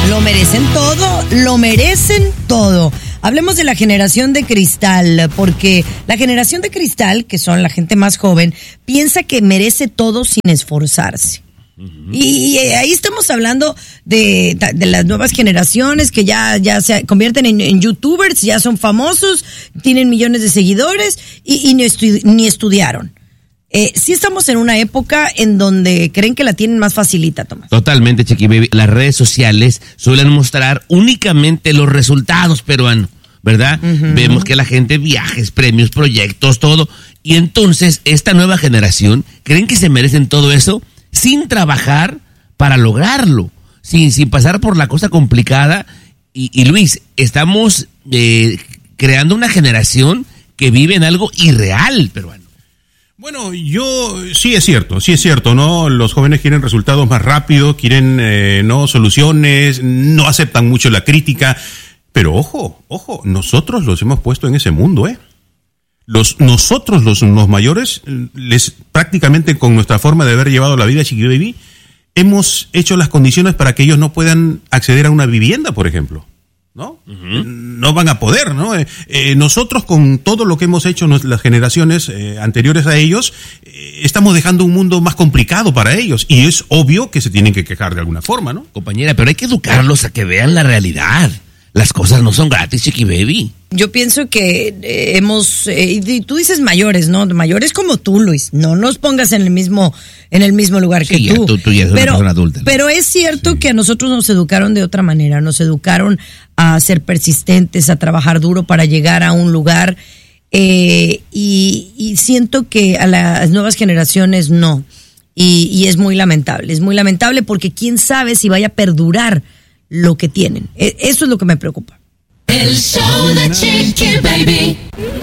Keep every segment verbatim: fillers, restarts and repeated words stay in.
Lo merecen todo, lo merecen todo. Hablemos de la generación de cristal, porque la generación de cristal, que son la gente más joven, piensa que merece todo sin esforzarse. Uh-huh. Y, y ahí estamos hablando de, de las nuevas generaciones que ya, ya se convierten en, en youtubers, ya son famosos, tienen millones de seguidores y, y ni, estu- ni estudiaron. Eh, sí estamos en una época en donde creen que la tienen más facilita, Tomás. Totalmente, Chiqui Baby. Las redes sociales suelen mostrar únicamente los resultados peruanos, ¿verdad? Uh-huh. Vemos que la gente viajes, premios, proyectos, todo. Y entonces, esta nueva generación creen que se merecen todo eso sin trabajar para lograrlo, sin, sin pasar por la cosa complicada. Y, y Luis, estamos eh, creando una generación que vive en algo irreal, peruano. Bueno, yo, sí es cierto, sí es cierto, ¿no? Los jóvenes quieren resultados más rápidos, quieren, eh, no, soluciones, no aceptan mucho la crítica, pero ojo, ojo, nosotros los hemos puesto en ese mundo, ¿eh? Los, nosotros, los, los mayores, les, prácticamente con nuestra forma de haber llevado la vida, Chiqui Baby, hemos hecho las condiciones para que ellos no puedan acceder a una vivienda, por ejemplo. ¿No? Uh-huh. No van a poder, ¿no? Eh, eh, nosotros con todo lo que hemos hecho las generaciones eh, anteriores a ellos, eh, estamos dejando un mundo más complicado para ellos y es obvio que se tienen que quejar de alguna forma, ¿no? Compañera, pero hay que educarlos a que vean la realidad. Las cosas no son gratis, Chiqui Baby. Yo pienso que eh, hemos, eh, y tú dices mayores, ¿no? Mayores como tú, Luis. No nos pongas en el mismo, en el mismo lugar sí, que ya, tú. tú. Tú ya eres pero, una persona adulta, ¿no? Pero es cierto sí. que a nosotros nos educaron de otra manera. Nos educaron a ser persistentes, a trabajar duro para llegar a un lugar. Eh, y, y siento que a las nuevas generaciones no. Y, y es muy lamentable. Es muy lamentable porque quién sabe si vaya a perdurar lo que tienen. Eso es lo que me preocupa. El show de Chiqui Baby.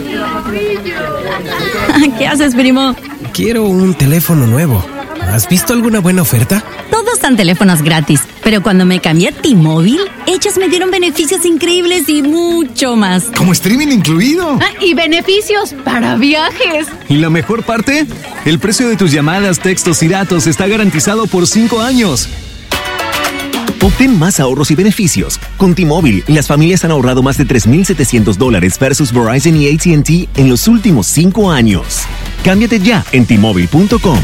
¿Qué haces, primo? Quiero un teléfono nuevo. ¿Has visto alguna buena oferta? Todos dan teléfonos gratis, pero cuando me cambié a T-Mobile, ellos me dieron beneficios increíbles y mucho más. ¿Como streaming incluido? Ah, y beneficios para viajes. ¿Y la mejor parte? El precio de tus llamadas, textos y datos está garantizado por cinco años. Obtén más ahorros y beneficios. Con T-Mobile, las familias han ahorrado más de tres mil setecientos dólares versus Verizon y A T and T en los últimos cinco años. Cámbiate ya en T Mobile punto com.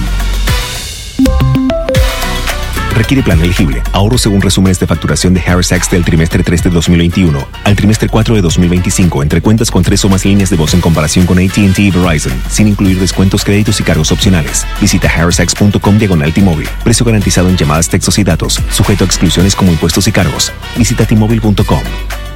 Requiere plan elegible. Ahorro según resúmenes de facturación de Harris Tax del trimestre tres de dos mil veintiuno al trimestre cuatro de dos mil veinticinco entre cuentas con tres o más líneas de voz en comparación con A T and T y Verizon, sin incluir descuentos, créditos y cargos opcionales. Visita harris tax punto com diagonal T-Mobile. Precio garantizado en llamadas, textos y datos. Sujeto a exclusiones como impuestos y cargos. Visita T Mobile punto com.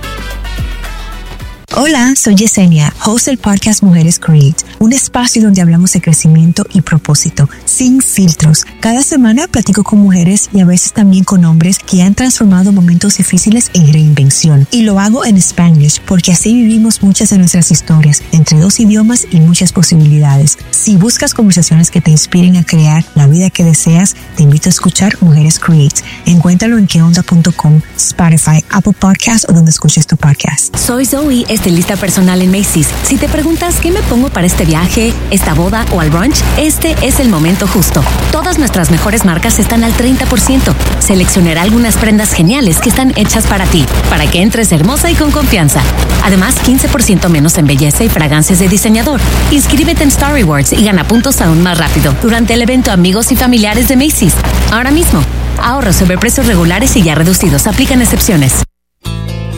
Hola, soy Yesenia, host del podcast Mujeres Create, un espacio donde hablamos de crecimiento y propósito, sin filtros. Cada semana platico con mujeres y a veces también con hombres que han transformado momentos difíciles en reinvención. Y lo hago en Spanglish, porque así vivimos muchas de nuestras historias, entre dos idiomas y muchas posibilidades. Si buscas conversaciones que te inspiren a crear la vida que deseas, te invito a escuchar Mujeres Create. Encuéntralo en que onda punto com, Spotify, Apple Podcasts o donde escuches tu podcast. Soy Zoe, estilista personal en Macy's. Si te preguntas qué me pongo para este viaje, esta boda o al brunch, este es el momento justo. Todas nuestras mejores marcas están al treinta por ciento. Seleccionaré algunas prendas geniales que están hechas para ti, para que entres hermosa y con confianza. Además, quince por ciento menos en belleza y fragancias de diseñador. Inscríbete en Star Rewards y gana puntos aún más rápido durante el evento Amigos y Familiares de Macy's. Ahora mismo, ahorros sobre precios regulares y ya reducidos. Aplican excepciones.